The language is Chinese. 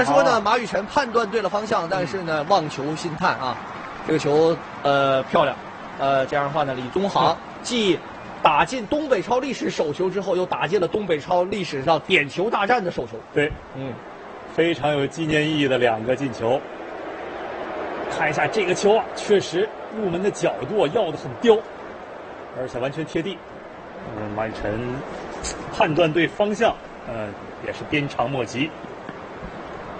然说呢，马雨辰判断对了方向，但是呢，望球心叹啊。这个球漂亮，这样的话呢，李宗航既打进东北超历史首球之后，又打进了东北超历史上点球大战的首球。 对，非常有纪念意义的2个进球。看一下这个球啊，确实入门的角度要得很刁，而且完全贴地。马雨辰判断对方向，也是鞭长莫及。